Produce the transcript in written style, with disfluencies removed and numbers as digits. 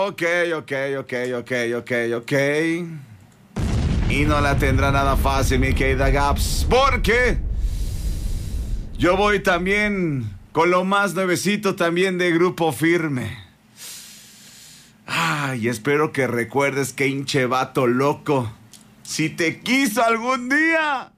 Ok. Y no la tendrá nada fácil, mi querida Gaps, porque yo voy también con lo más nuevecito también de Grupo Firme. Ay, espero que recuerdes que hinche vato loco, si te quiso algún día,